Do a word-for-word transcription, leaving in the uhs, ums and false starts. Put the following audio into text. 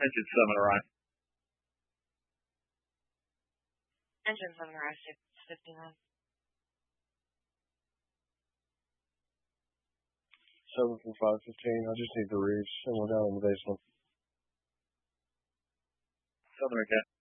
Engine seven arrive. Engine seven arrive, six fifty-nine. Seven from five fifteen. I just need the reefs, and we're down in the basement. Southern again.